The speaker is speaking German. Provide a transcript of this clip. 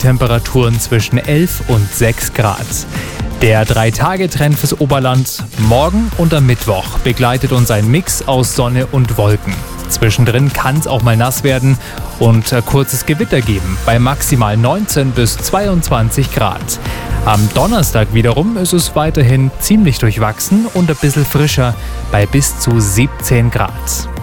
Temperaturen zwischen 11 und 6 Grad. Der 3-Tage-Trend fürs Oberland. Morgen und am Mittwoch begleitet uns ein Mix aus Sonne und Wolken. Zwischendrin kann es auch mal nass werden und kurzes Gewitter geben bei maximal 19 bis 22 Grad. Am Donnerstag wiederum ist es weiterhin ziemlich durchwachsen und ein bisschen frischer bei bis zu 17 Grad.